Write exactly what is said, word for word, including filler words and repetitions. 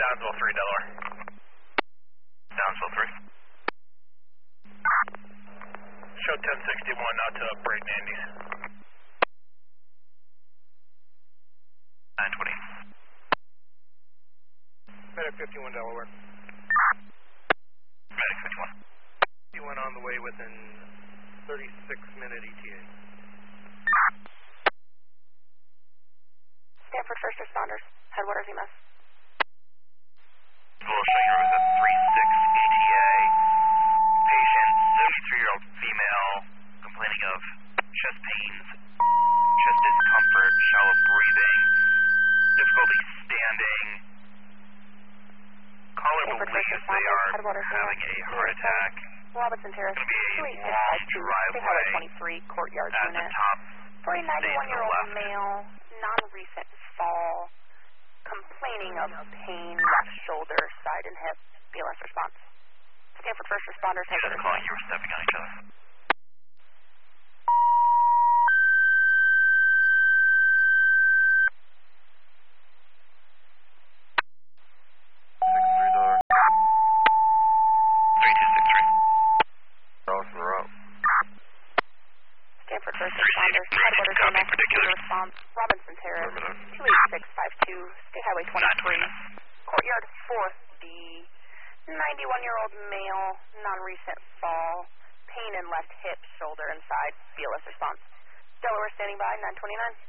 Downsville three, Delaware. Downsville three. Show ten sixty-one out to Brayton Andes. nine twenty. Medic fifty-one, Delaware. Medic fifty-one. fifty-one on the way within thirty-six minute E T A. Stanford first responders, headwaters E M S. We'll show you with a three six E T A. Patient, seventy-three-year-old female, complaining of chest pains, chest discomfort, shallow breathing, difficulty standing. Caller believes they are having a heart attack. Robinson Terrace, It's going to be a long State Highway driveway twenty-three, Courtyard at the Unit. top. For a Stay to the ninety-one-year-old left. male, non-recent fall, complaining of pain, left shoulder, side and hip, B L S response. Stanford first responders, You guys headwaters. are calling, you were stepping on each other. six three, Delaware. three two six three. Cross the route. Stanford first responders, headwaters E M S, response, Robinson Terrace, two eight six five two, State Highway twenty-three, Courtyard fourth D, ninety-one-year-old male, non-recent fall, pain in left hip, shoulder, and side, B L S response. Delaware standing by, nine twenty-nine.